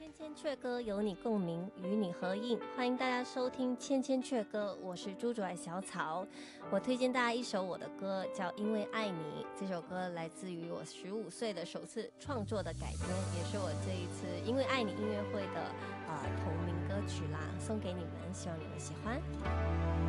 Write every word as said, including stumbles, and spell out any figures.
千阙歌有你共鸣，与你合映。欢迎大家收听千千阙歌，我是朱主爱小草。我推荐大家一首我的歌，叫《因为爱你》。这首歌来自于我十五岁的首次创作的改编，也是我这一次《因为爱你》音乐会的呃同名歌曲啦，送给你们，希望你们喜欢。